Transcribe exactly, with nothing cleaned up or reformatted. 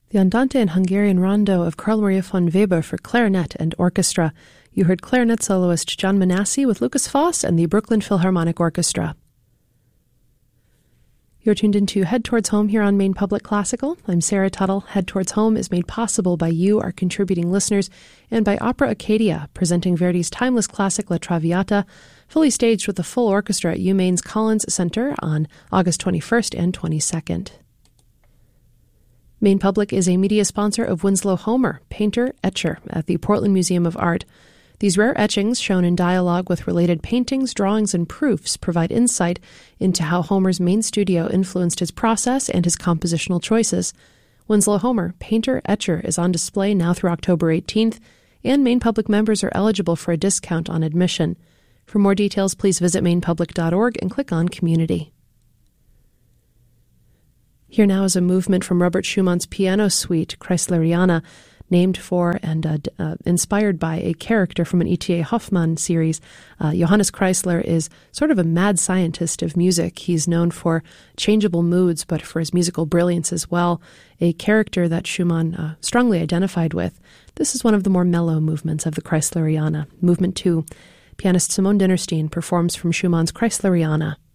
The Andante and Hungarian Rondo of Carl Maria von Weber for clarinet and orchestra. You heard clarinet soloist John Manassi with Lucas Foss and the Brooklyn Philharmonic Orchestra. You're tuned into Head Towards Home here on Maine Public Classical. I'm Sarah Tuttle. Head Towards Home is made possible by you, our contributing listeners, and by Opera Acadia, presenting Verdi's timeless classic La Traviata, fully staged with a full orchestra at UMaine's Collins Center on August twenty-first and twenty-second. Maine Public is a media sponsor of Winslow Homer, painter, etcher, at the Portland Museum of Art. These rare etchings, shown in dialogue with related paintings, drawings, and proofs, provide insight into how Homer's main studio influenced his process and his compositional choices. Winslow Homer, painter, etcher, is on display now through October eighteenth, and Maine Public members are eligible for a discount on admission. For more details, please visit maine public dot org and click on Community. Here now is a movement from Robert Schumann's piano suite, Kreisleriana, named for and uh, uh, inspired by a character from an E T A Hoffmann series. Uh, Johannes Kreisler is sort of a mad scientist of music. He's known for changeable moods, but for his musical brilliance as well, a character that Schumann uh, strongly identified with. This is one of the more mellow movements of the Kreisleriana. Movement two. Pianist Simone Dinnerstein performs from Schumann's Kreisleriana.